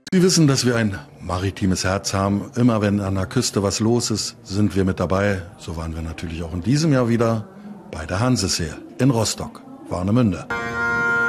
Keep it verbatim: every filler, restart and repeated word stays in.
Sie wissen, dass wir ein maritimes Herz haben. Immer wenn an der Küste was los ist, sind wir mit dabei. So waren wir natürlich auch in diesem Jahr wieder bei der Hanseseel in Rostock, Warnemünde.